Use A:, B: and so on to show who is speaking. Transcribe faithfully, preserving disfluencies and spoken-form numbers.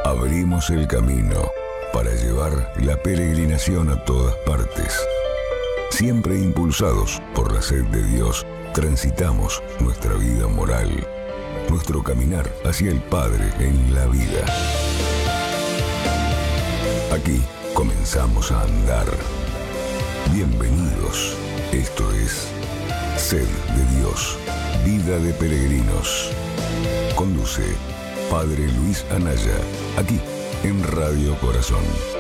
A: Abrimos el camino para llevar la peregrinación a todas partes. Siempre impulsados por la sed de Dios, transitamos nuestra vida moral, nuestro caminar hacia el Padre en la vida. Aquí comenzamos a andar. Bienvenidos. Esto es Sed de Dios, Vida de Peregrinos. Conduce Padre Luis Anaya, aquí en Radio Corazón.